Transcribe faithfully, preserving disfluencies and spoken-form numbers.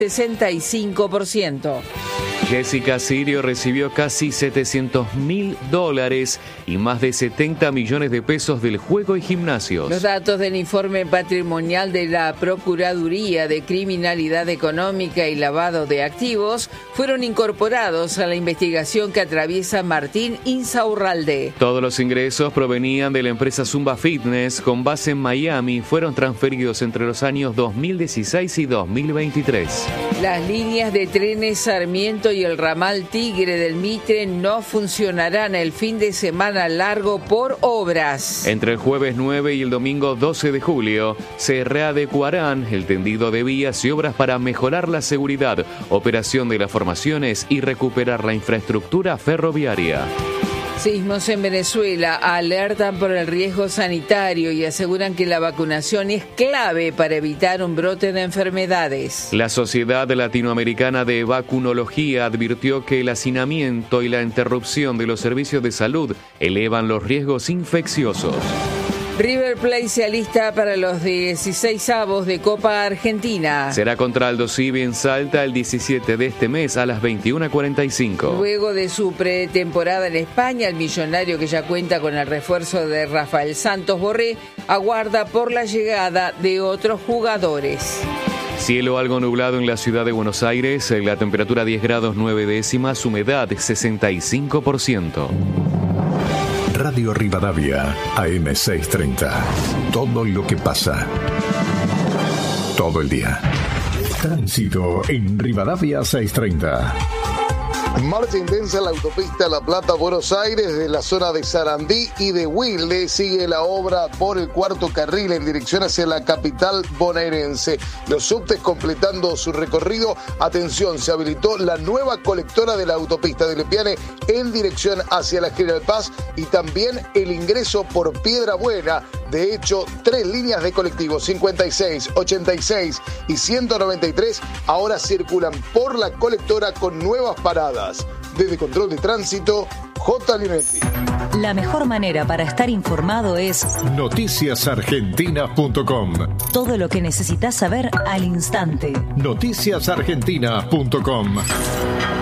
sesenta y cinco por ciento. Jessica Sirio recibió casi setecientos mil dólares y más de setenta millones de pesos del juego y gimnasios. Los datos del informe patrimonial de la Procuraduría de Criminalidad Económica y Lavado de Activos fueron incorporados a la investigación que atraviesa Martín Insaurralde. Todos los ingresos provenían de la empresa Zumba Fitness con base en Miami y fueron transferidos entre los años dos mil dieciséis y dos mil veintitrés. Las líneas de trenes Sarmiento y el ramal Tigre del Mitre no funcionarán el fin de semana largo por obras. Entre el jueves nueve y el domingo doce de julio se readecuarán el tendido de vías y obras para mejorar la seguridad, operación de las formaciones y recuperar la infraestructura ferroviaria. Sismos en Venezuela alertan por el riesgo sanitario y aseguran que la vacunación es clave para evitar un brote de enfermedades. La Sociedad Latinoamericana de Vacunología advirtió que el hacinamiento y la interrupción de los servicios de salud elevan los riesgos infecciosos. River Plate se alista para los dieciseisavos de Copa Argentina. Será contra Aldo Civi en Salta el diecisiete de este mes a las veintiuna cuarenta y cinco. Luego de su pretemporada en España, el millonario, que ya cuenta con el refuerzo de Rafael Santos Borré, aguarda por la llegada de otros jugadores. Cielo algo nublado en la ciudad de Buenos Aires, la temperatura diez grados nueve décimas, humedad sesenta y cinco por ciento. Radio Rivadavia, A M seiscientos treinta. Todo lo que pasa. Todo el día. Tránsito en Rivadavia seiscientos treinta. Marcha intensa en la autopista La Plata-Buenos Aires, desde la zona de Sarandí y de Wilde. Sigue la obra por el cuarto carril en dirección hacia la capital bonaerense. Los subtes completando su recorrido. Atención, se habilitó la nueva colectora de la autopista de Lepiane en dirección hacia la General Paz y también el ingreso por Piedra Buena. De hecho, tres líneas de colectivos, cincuenta y seis, ochenta y seis y ciento noventa y tres, ahora circulan por la colectora con nuevas paradas. Desde Control de Tránsito, J. Linetti. La mejor manera para estar informado es noticias argentinas punto com. Todo lo que necesitas saber al instante. noticias argentinas punto com.